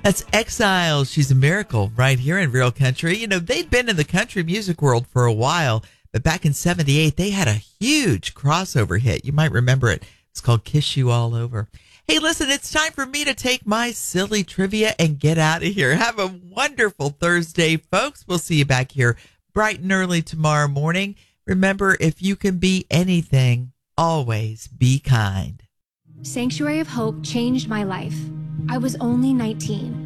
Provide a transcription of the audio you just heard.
That's Exile. She's a miracle right here in Real Country. You know, they'd been in the country music world for a while, but back in 78, they had a huge crossover hit. You might remember it. It's called Kiss You All Over. Hey, listen, it's time for me to take my silly trivia and get out of here. Have a wonderful Thursday, folks. We'll see you back here bright and early tomorrow morning. Remember, if you can be anything, always be kind. Sanctuary of Hope changed my life. I was only 19.